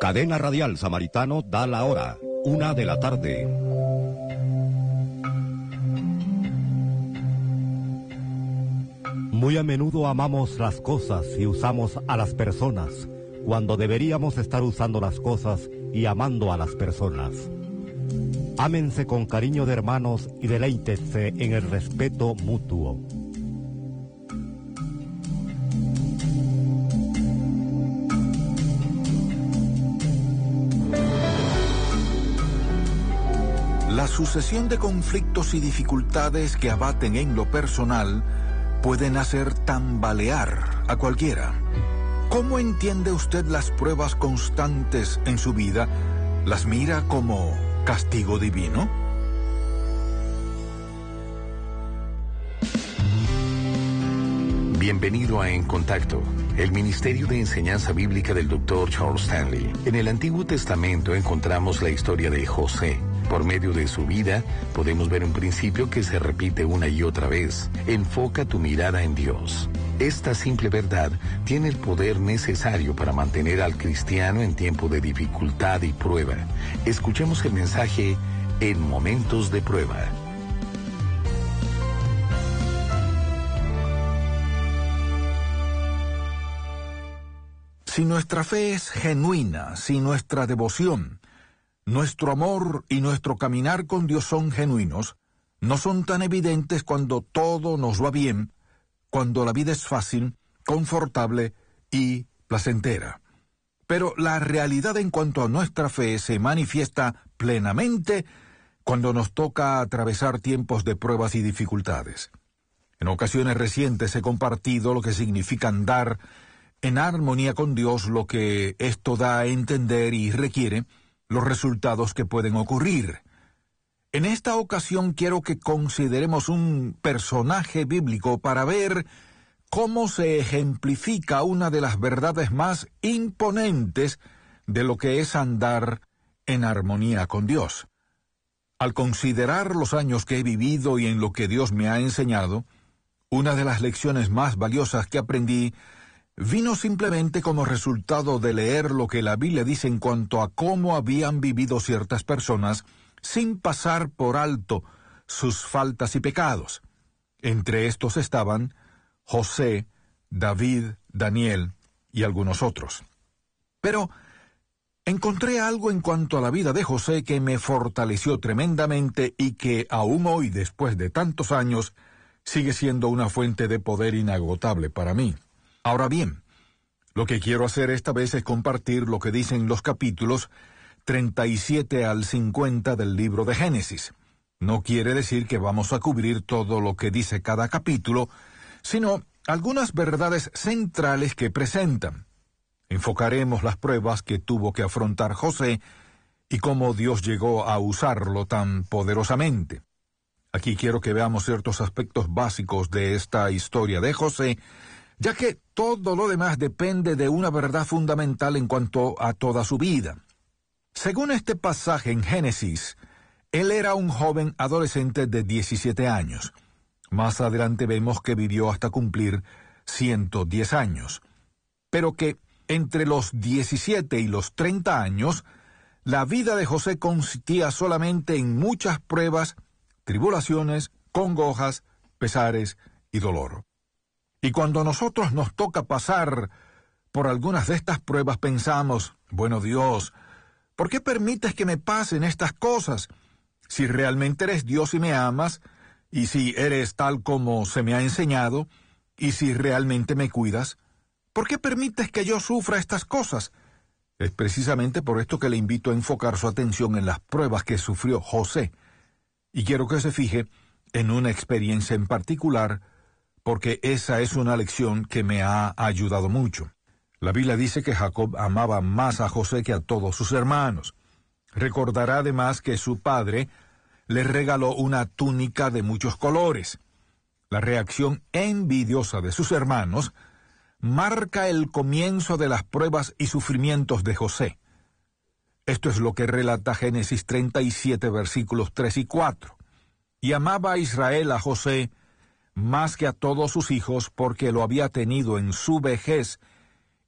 Cadena Radial Samaritano da la hora, 1:00 p.m. Muy a menudo amamos las cosas y usamos a las personas, cuando deberíamos estar usando las cosas y amando a las personas. Ámense con cariño de hermanos y deleítense en el respeto mutuo. La sucesión de conflictos y dificultades que abaten en lo personal pueden hacer tambalear a cualquiera. ¿Cómo entiende usted las pruebas constantes en su vida? ¿Las mira como castigo divino? Bienvenido a En Contacto, el Ministerio de Enseñanza Bíblica del Dr. Charles Stanley. En el Antiguo Testamento encontramos la historia de José. Por medio de su vida, podemos ver un principio que se repite una y otra vez. Enfoca tu mirada en Dios. Esta simple verdad tiene el poder necesario para mantener al cristiano en tiempo de dificultad y prueba. Escuchemos el mensaje en momentos de prueba. Si nuestra fe es genuina, si nuestra devoción, nuestro amor y nuestro caminar con Dios son genuinos, no son tan evidentes cuando todo nos va bien, cuando la vida es fácil, confortable y placentera. Pero la realidad en cuanto a nuestra fe se manifiesta plenamente cuando nos toca atravesar tiempos de pruebas y dificultades. En ocasiones recientes he compartido lo que significa andar en armonía con Dios, lo que esto da a entender y requiere, los resultados que pueden ocurrir. En esta ocasión quiero que consideremos un personaje bíblico para ver cómo se ejemplifica una de las verdades más imponentes de lo que es andar en armonía con Dios. Al considerar los años que he vivido y en lo que Dios me ha enseñado, una de las lecciones más valiosas que aprendí vino simplemente como resultado de leer lo que la Biblia dice en cuanto a cómo habían vivido ciertas personas sin pasar por alto sus faltas y pecados. Entre estos estaban José, David, Daniel y algunos otros. Pero encontré algo en cuanto a la vida de José que me fortaleció tremendamente y que aún hoy, después de tantos años, sigue siendo una fuente de poder inagotable para mí. Ahora bien, lo que quiero hacer esta vez es compartir lo que dicen los capítulos 37 al 50 del libro de Génesis. No quiere decir que vamos a cubrir todo lo que dice cada capítulo, sino algunas verdades centrales que presentan. Enfocaremos las pruebas que tuvo que afrontar José y cómo Dios llegó a usarlo tan poderosamente. Aquí quiero que veamos ciertos aspectos básicos de esta historia de José, ya que todo lo demás depende de una verdad fundamental en cuanto a toda su vida. Según este pasaje en Génesis, él era un joven adolescente de 17 años. Más adelante vemos que vivió hasta cumplir 110 años. Pero que entre los 17 y los 30 años, la vida de José consistía solamente en muchas pruebas, tribulaciones, congojas, pesares y dolor. Y cuando a nosotros nos toca pasar por algunas de estas pruebas, pensamos, bueno Dios, ¿por qué permites que me pasen estas cosas? Si realmente eres Dios y me amas, y si eres tal como se me ha enseñado, y si realmente me cuidas, ¿por qué permites que yo sufra estas cosas? Es precisamente por esto que le invito a enfocar su atención en las pruebas que sufrió José. Y quiero que se fije en una experiencia en particular, porque esa es una lección que me ha ayudado mucho. La Biblia dice que Jacob amaba más a José que a todos sus hermanos. Recordará además que su padre le regaló una túnica de muchos colores. La reacción envidiosa de sus hermanos marca el comienzo de las pruebas y sufrimientos de José. Esto es lo que relata Génesis 37, versículos 3 y 4. Y amaba a Israel a José más que a todos sus hijos, porque lo había tenido en su vejez,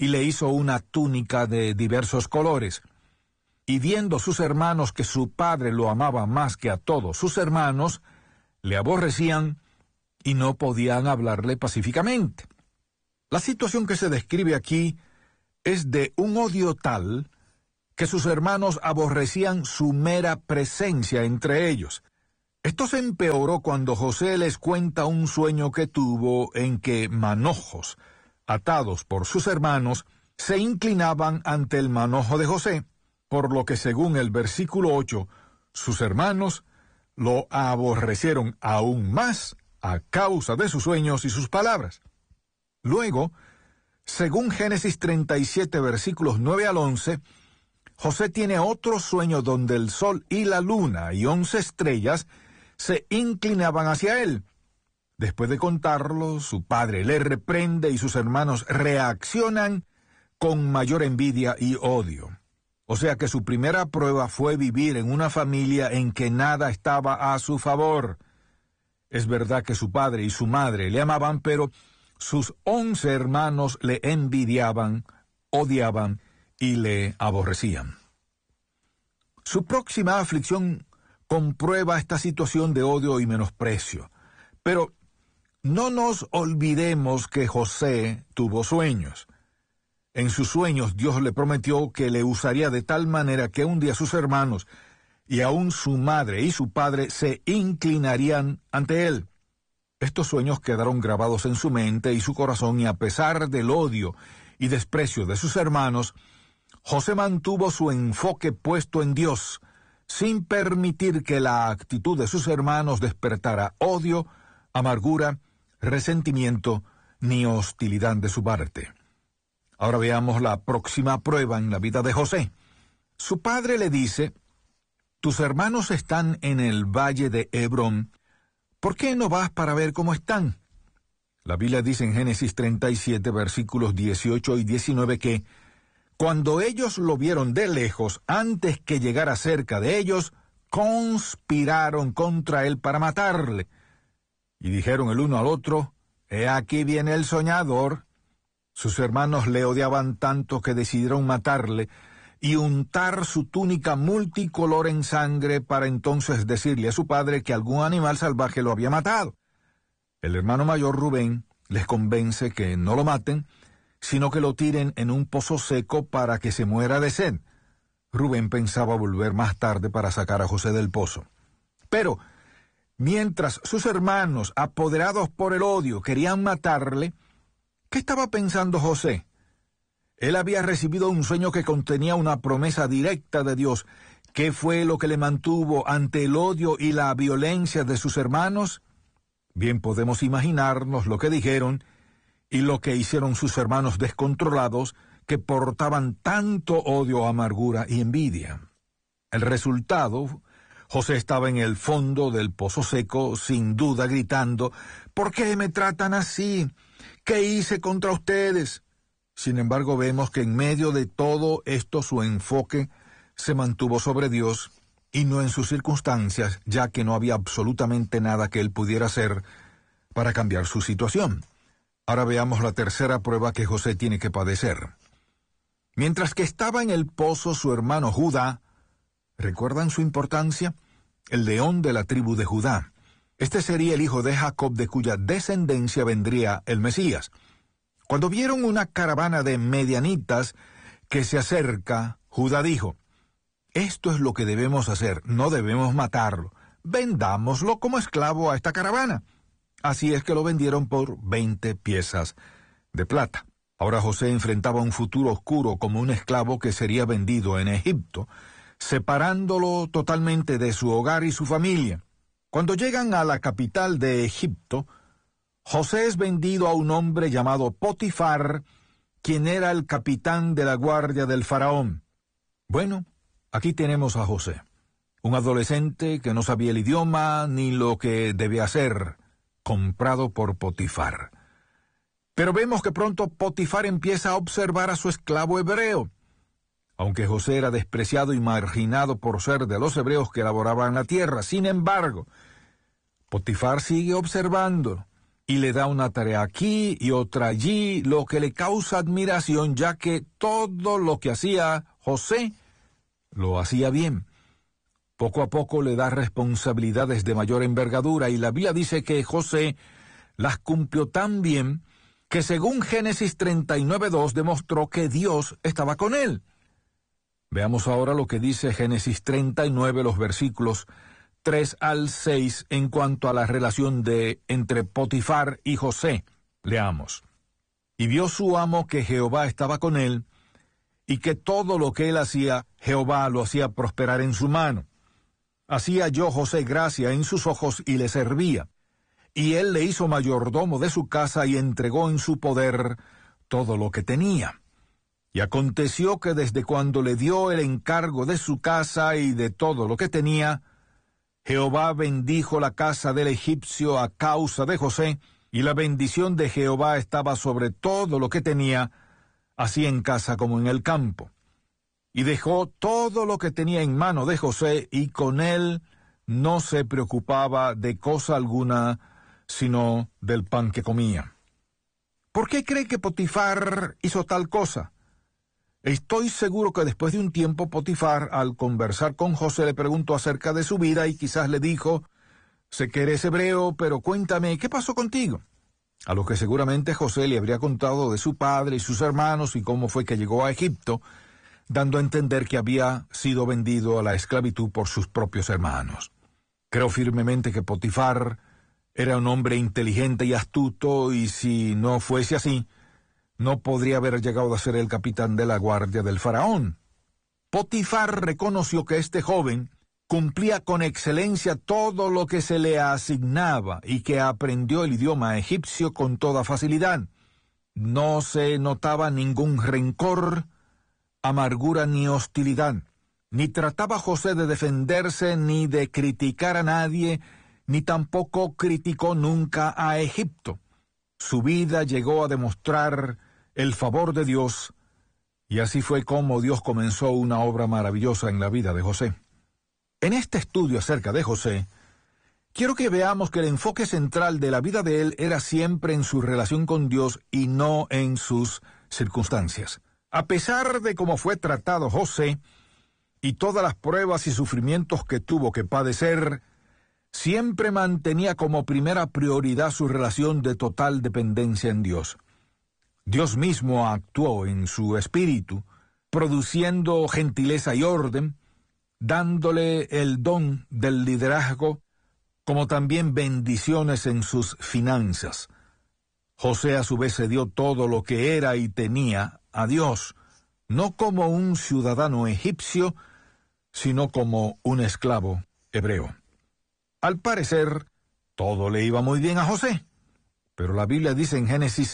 y le hizo una túnica de diversos colores. Y viendo sus hermanos que su padre lo amaba más que a todos sus hermanos, le aborrecían y no podían hablarle pacíficamente. La situación que se describe aquí es de un odio tal que sus hermanos aborrecían su mera presencia entre ellos. Esto se empeoró cuando José les cuenta un sueño que tuvo en que manojos, atados por sus hermanos, se inclinaban ante el manojo de José, por lo que según el versículo 8, sus hermanos lo aborrecieron aún más a causa de sus sueños y sus palabras. Luego, según Génesis 37, versículos 9 al 11, José tiene otro sueño donde el sol y la luna y 11 estrellas se inclinaban hacia él. Después de contarlo, su padre le reprende y sus hermanos reaccionan con mayor envidia y odio. O sea que su primera prueba fue vivir en una familia en que nada estaba a su favor. Es verdad que su padre y su madre le amaban, pero sus 11 hermanos le envidiaban, odiaban y le aborrecían. Su próxima aflicción comprueba esta situación de odio y menosprecio. Pero no nos olvidemos que José tuvo sueños. En sus sueños Dios le prometió que le usaría de tal manera que un día sus hermanos y aún su madre y su padre se inclinarían ante él. Estos sueños quedaron grabados en su mente y su corazón, y a pesar del odio y desprecio de sus hermanos, José mantuvo su enfoque puesto en Dios, sin permitir que la actitud de sus hermanos despertara odio, amargura, resentimiento ni hostilidad de su parte. Ahora veamos la próxima prueba en la vida de José. Su padre le dice: «Tus hermanos están en el valle de Hebrón. ¿Por qué no vas para ver cómo están?» La Biblia dice en Génesis 37, versículos 18 y 19 que cuando ellos lo vieron de lejos, antes que llegara cerca de ellos, conspiraron contra él para matarle. Y dijeron el uno al otro: «He aquí viene el soñador». Sus hermanos le odiaban tanto que decidieron matarle y untar su túnica multicolor en sangre para entonces decirle a su padre que algún animal salvaje lo había matado. El hermano mayor Rubén les convence que no lo maten, sino que lo tiren en un pozo seco para que se muera de sed. Rubén pensaba volver más tarde para sacar a José del pozo. Pero, mientras sus hermanos, apoderados por el odio, querían matarle, ¿qué estaba pensando José? Él había recibido un sueño que contenía una promesa directa de Dios. ¿Qué fue lo que le mantuvo ante el odio y la violencia de sus hermanos? Bien podemos imaginarnos lo que dijeron y lo que hicieron sus hermanos descontrolados, que portaban tanto odio, amargura y envidia. El resultado: José estaba en el fondo del pozo seco, sin duda gritando: «¿Por qué me tratan así? ¿Qué hice contra ustedes?». Sin embargo, vemos que en medio de todo esto su enfoque se mantuvo sobre Dios y no en sus circunstancias, ya que no había absolutamente nada que él pudiera hacer para cambiar su situación. Ahora veamos la tercera prueba que José tiene que padecer. Mientras que estaba en el pozo, su hermano Judá, ¿recuerdan su importancia? El león de la tribu de Judá. Este sería el hijo de Jacob, de cuya descendencia vendría el Mesías. Cuando vieron una caravana de medianitas que se acerca, Judá dijo: «Esto es lo que debemos hacer, no debemos matarlo. Vendámoslo como esclavo a esta caravana». Así es que lo vendieron por 20 piezas de plata. Ahora José enfrentaba un futuro oscuro como un esclavo que sería vendido en Egipto, separándolo totalmente de su hogar y su familia. Cuando llegan a la capital de Egipto, José es vendido a un hombre llamado Potifar, quien era el capitán de la guardia del faraón. Bueno, aquí tenemos a José, un adolescente que no sabía el idioma ni lo que debía hacer, comprado por Potifar. Pero vemos que pronto Potifar empieza a observar a su esclavo hebreo. Aunque José era despreciado y marginado por ser de los hebreos que laboraban la tierra, sin embargo, Potifar sigue observando y le da una tarea aquí y otra allí, lo que le causa admiración, ya que todo lo que hacía José lo hacía bien. Poco a poco le da responsabilidades de mayor envergadura, y la Biblia dice que José las cumplió tan bien que según Génesis 39:2 demostró que Dios estaba con él. Veamos ahora lo que dice Génesis 39, los versículos 3 al 6, en cuanto a la relación entre Potifar y José. Leamos. Y vio su amo que Jehová estaba con él, y que todo lo que él hacía, Jehová lo hacía prosperar en su mano. Así halló José gracia en sus ojos y le servía. Y él le hizo mayordomo de su casa y entregó en su poder todo lo que tenía. Y aconteció que desde cuando le dio el encargo de su casa y de todo lo que tenía, Jehová bendijo la casa del egipcio a causa de José, y la bendición de Jehová estaba sobre todo lo que tenía, así en casa como en el campo. Y dejó todo lo que tenía en mano de José, y con él no se preocupaba de cosa alguna, sino del pan que comía. ¿Por qué cree que Potifar hizo tal cosa? Estoy seguro que después de un tiempo Potifar, al conversar con José, le preguntó acerca de su vida y quizás le dijo: sé que eres hebreo, pero cuéntame, ¿qué pasó contigo? A lo que seguramente José le habría contado de su padre y sus hermanos y cómo fue que llegó a Egipto, dando a entender que había sido vendido a la esclavitud por sus propios hermanos. Creo firmemente que Potifar era un hombre inteligente y astuto, y si no fuese así, no podría haber llegado a ser el capitán de la guardia del faraón. Potifar reconoció que este joven cumplía con excelencia todo lo que se le asignaba y que aprendió el idioma egipcio con toda facilidad. No se notaba ningún rencor, amargura ni hostilidad. Ni trataba José de defenderse ni de criticar a nadie, ni tampoco criticó nunca a Egipto. Su vida llegó a demostrar el favor de Dios, y así fue como Dios comenzó una obra maravillosa en la vida de José. En este estudio acerca de José, quiero que veamos que el enfoque central de la vida de él era siempre en su relación con Dios y no en sus circunstancias. A pesar de cómo fue tratado José y todas las pruebas y sufrimientos que tuvo que padecer, siempre mantenía como primera prioridad su relación de total dependencia en Dios. Dios mismo actuó en su espíritu, produciendo gentileza y orden, dándole el don del liderazgo, como también bendiciones en sus finanzas. José a su vez se dio todo lo que era y tenía a Dios, no como un ciudadano egipcio, sino como un esclavo hebreo. Al parecer, todo le iba muy bien a José, pero la Biblia dice en Génesis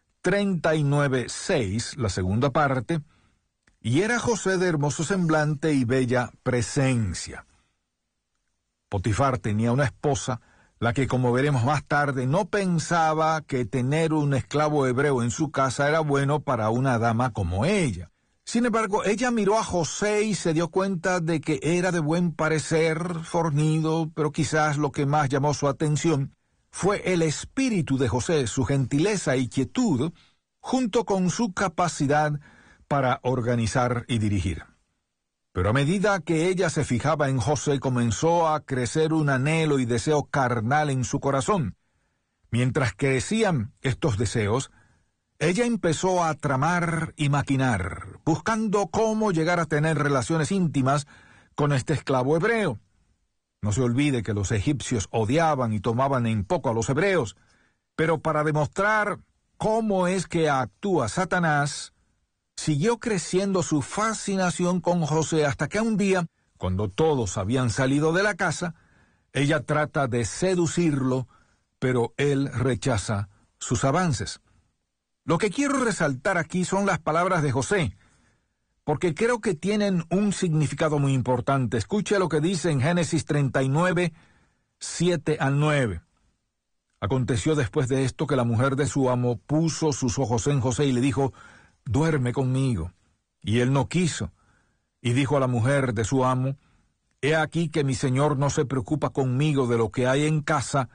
39:6, la segunda parte, y era José de hermoso semblante y bella presencia. Potifar tenía una esposa, la que, como veremos más tarde, no pensaba que tener un esclavo hebreo en su casa era bueno para una dama como ella. Sin embargo, ella miró a José y se dio cuenta de que era de buen parecer, fornido, pero quizás lo que más llamó su atención fue el espíritu de José, su gentileza y quietud, junto con su capacidad para organizar y dirigir. Pero a medida que ella se fijaba en José, comenzó a crecer un anhelo y deseo carnal en su corazón. Mientras crecían estos deseos, ella empezó a tramar y maquinar, buscando cómo llegar a tener relaciones íntimas con este esclavo hebreo. No se olvide que los egipcios odiaban y tomaban en poco a los hebreos, pero para demostrar cómo es que actúa Satanás, siguió creciendo su fascinación con José hasta que un día, cuando todos habían salido de la casa, ella trata de seducirlo, pero él rechaza sus avances. Lo que quiero resaltar aquí son las palabras de José, porque creo que tienen un significado muy importante. Escuche lo que dice en Génesis 39, 7 al 9. Aconteció después de esto que la mujer de su amo puso sus ojos en José y le dijo: duerme conmigo. Y él no quiso. Y dijo a la mujer de su amo: he aquí que mi señor no se preocupa conmigo de lo que hay en casa,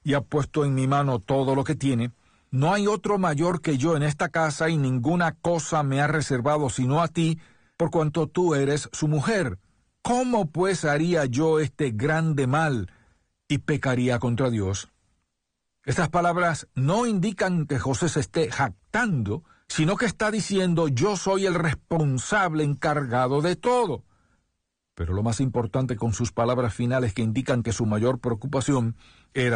y ha puesto en mi mano todo lo que tiene, no hay otro mayor que yo en esta casa y ninguna cosa me ha reservado sino a ti, por cuanto tú eres su mujer. ¿Cómo pues haría yo este grande mal y pecaría contra Dios? Estas palabras no indican que José se esté jactando, sino que está diciendo: yo soy el responsable encargado de todo. Pero lo más importante con sus palabras finales, que indican que su mayor preocupación era